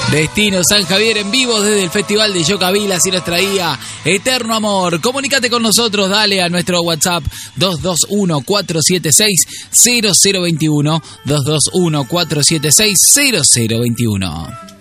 Destino San Javier en vivo desde el Festival de Yocavila, así nos traía Eterno Amor. Comunícate con nosotros, dale a nuestro WhatsApp 221-476-0021, 221-476-0021.